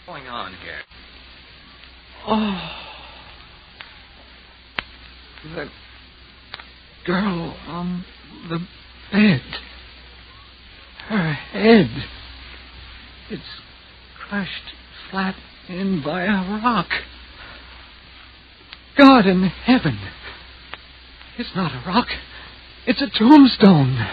going on here? Oh. The girl on the bed. Her head. It's crushed flat in by a rock. God in heaven. It's not a rock. It's a tombstone.